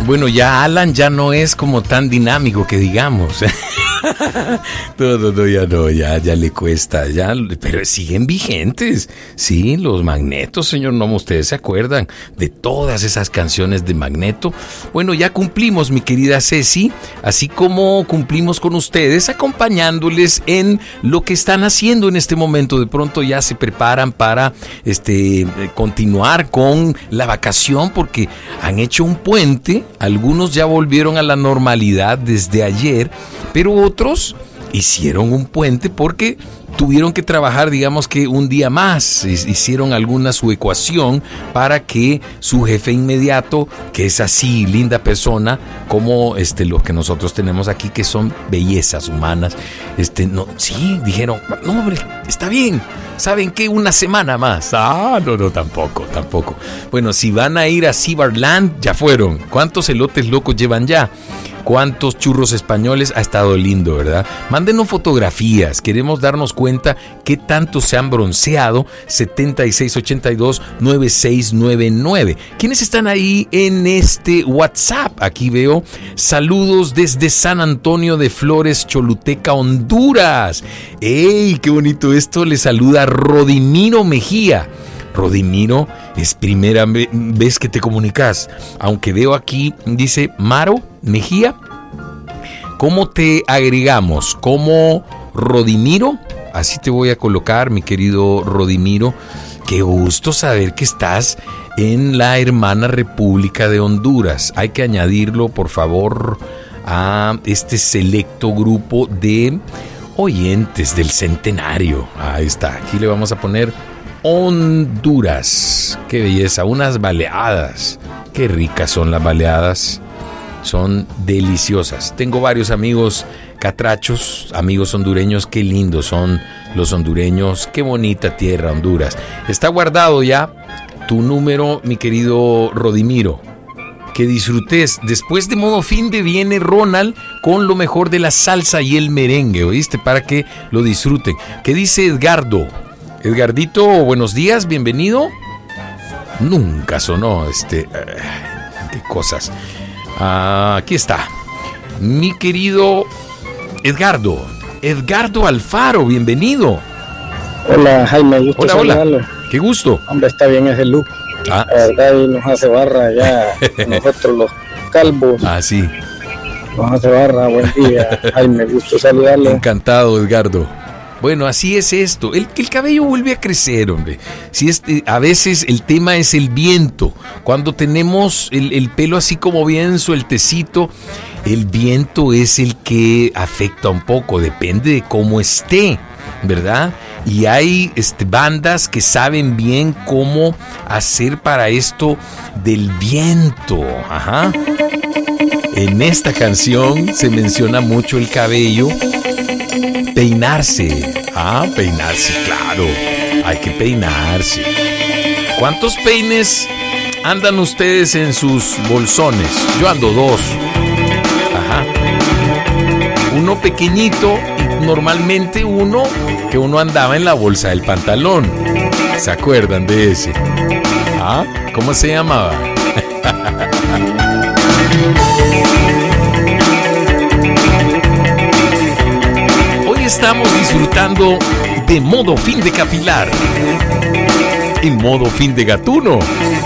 Bueno, ya Alan ya no es como tan dinámico que digamos. Ya le cuesta, pero siguen vigentes. Sí, los Magnetos, señor Nomo, ustedes se acuerdan de todas esas canciones de Magneto. Bueno, ya cumplimos, mi querida Ceci, así como cumplimos con ustedes, acompañándoles en lo que están haciendo en este momento. De pronto ya se preparan para continuar con la vacación, porque han hecho un puente. Algunos ya volvieron a la normalidad desde ayer, pero otros hicieron un puente porque tuvieron que trabajar, digamos que un día más. Hicieron alguna su ecuación para que su jefe inmediato, que es así, linda persona, como los que nosotros tenemos aquí, que son bellezas humanas, dijeron, no hombre, está bien, ¿saben qué? Una semana más. No, tampoco. Bueno, si van a ir a Cibarland, ya fueron. ¿Cuántos elotes locos llevan ya? ¿Cuántos churros españoles? Ha estado lindo, ¿verdad? Mándenos fotografías, queremos darnos cuenta qué tanto se han bronceado. 7682-9699. ¿Quiénes están ahí en este WhatsApp? Aquí veo saludos desde San Antonio de Flores, Choluteca, Honduras. ¡Ey, qué bonito esto! Le saluda Rodimiro Mejía. Rodimiro, es primera vez que te comunicas, aunque veo aquí, dice Maro Mejía. ¿Cómo te agregamos? ¿Cómo Rodimiro? Así te voy a colocar, mi querido Rodimiro. Qué gusto saber que estás en la hermana República de Honduras. Hay que añadirlo, por favor, a este selecto grupo de oyentes del centenario. Ahí está, aquí le vamos a poner Honduras. Qué belleza, unas baleadas. Qué ricas son las baleadas. Son deliciosas. Tengo varios amigos catrachos, amigos hondureños. Qué lindos son los hondureños. Qué bonita tierra, Honduras. Está guardado ya tu número, mi querido Rodimiro. Que disfrutes. Después de Modo Finde viene Ronald con lo mejor de la salsa y el merengue, ¿oíste? Para que lo disfruten. ¿Qué dice Edgardo? Edgardito, buenos días, bienvenido. Nunca sonó qué cosas. Aquí está. Mi querido Edgardo Alfaro, bienvenido. Hola, Jaime, gusto saludarlo. Hola. Qué gusto. Hombre, está bien ese look. La verdad, y nos hace barra ya nosotros los calvos. Sí. Nos hace barra, buen día. Jaime, gusto saludarlo. Encantado, Edgardo. Bueno, así es esto. El cabello vuelve a crecer, hombre. A veces el tema es el viento. Cuando tenemos el pelo así como bien sueltecito, el viento es el que afecta un poco. Depende de cómo esté, ¿verdad? Y hay bandas que saben bien cómo hacer para esto del viento. Ajá. En esta canción se menciona mucho el cabello. Peinarse. Peinarse, claro. Hay que peinarse. ¿Cuántos peines andan ustedes en sus bolsones? Yo ando 2. Ajá. Uno pequeñito y normalmente uno que uno andaba en la bolsa del pantalón. ¿Se acuerdan de ese? ¿Cómo se llamaba? Estamos disfrutando de Modo Finde Capilar. En Modo Finde Gatuno.